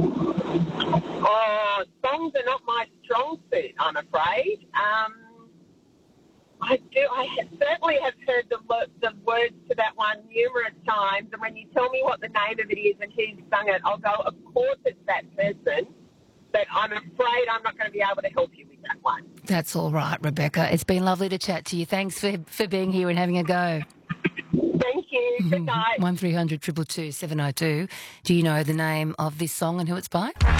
Oh, songs are not my strong suit, I'm afraid. I certainly have heard the words to that one numerous times, and when you tell me what the name of it is and who's sung it, I'll go, of course it's that person, but I'm afraid I'm not going to be able to help you with that one. That's all right, Rebecca. It's been lovely to chat to you. Thanks for being here and having a go. Thank you. Good night. 1300 222 702. Do you know the name of this song and who it's by?